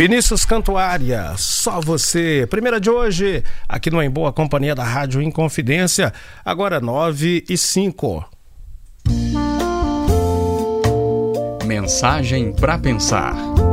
Vinícius Cantuária, só você. Primeira de hoje, aqui no Em Boa Companhia da Rádio Inconfidência, agora 9h05. Mensagem para pensar.